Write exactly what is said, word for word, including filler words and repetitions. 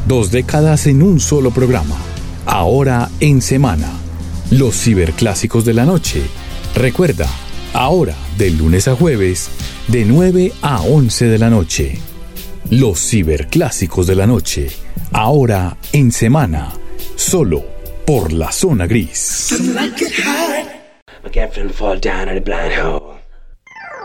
Dos décadas en un solo programa. Ahora en semana. Los ciberclásicos de la noche. Recuerda, ahora de lunes a jueves, de nueve a once de la noche. Los ciberclásicos de la noche. Ahora en semana. Solo por la Zona Gris. My girlfriend fall down in a blind hole.